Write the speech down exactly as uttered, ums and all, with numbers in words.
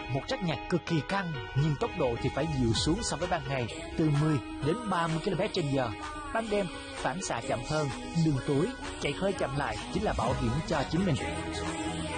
một chất nhạc cực kỳ căng, nhưng tốc độ thì phải dịu xuống so với ban ngày, từ mười đến ba mươi ki lô mét trên giờ. Ban đêm, phản xạ chậm hơn, đường tối, chạy hơi chậm lại chính là bảo hiểm cho chính mình.